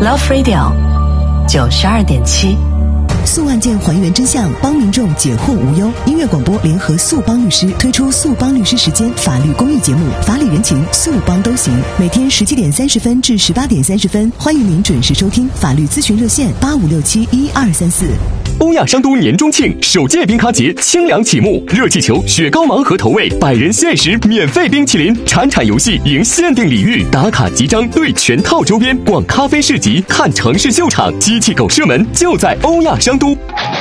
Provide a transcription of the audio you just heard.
Love Radio 92.7。 诉案件还原真相，帮民众解惑无忧。音乐广播联合速帮律师推出速帮律师时间法律公益节目，法理人情速帮都行。每天17点30分至18点30分，欢迎您准时收听法律咨询热线85671234。 欧亚商都年中庆首届冰咖节清凉启幕，热气球、雪糕盲盒投喂，100人限时免费冰淇淋，铲铲游戏赢限定礼遇，打卡集章兑全套周边，逛咖啡市集看城市秀场，机器狗射门就在欧亚商都。